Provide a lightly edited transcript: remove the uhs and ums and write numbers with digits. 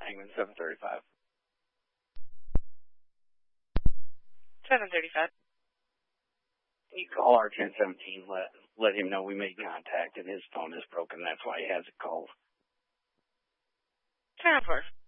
Hangman 735. 735. You call our 1017, let him know we made contact and his phone is broken. That's why he hasn't called. 10-4.